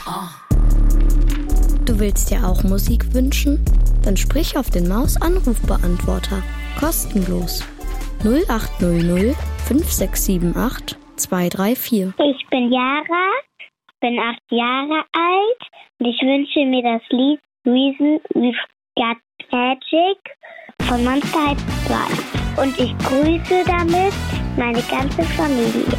Du willst dir auch Musik wünschen? Dann sprich auf den Maus-Anrufbeantworter. Kostenlos. 0800 5678 234. Ich bin Yara, bin 8 Jahre alt und ich wünsche mir das Lied Reason We've Got Magic von Monster High 2. Und ich grüße damit meine ganze Familie.